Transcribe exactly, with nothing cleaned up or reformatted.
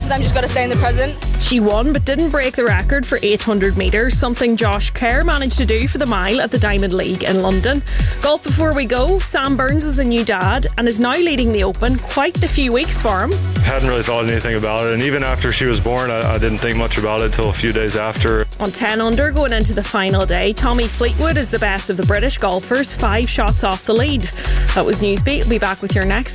because I'm just going to stay in the present. She won but didn't break the record for eight hundred metres, something Josh Kerr managed to do for the mile at the Diamond League in London. Golf before we go, Sam Burns is a new dad and is now leading the Open. Quite the few weeks for him. Hadn't really thought anything about it, and even after she was born I, I didn't think much about it till a few days after. On ten under going into the final day, Tommy Fleetwood is the best of the British golfers, five shots off the lead. That was Newsbeat. We'll be back with your next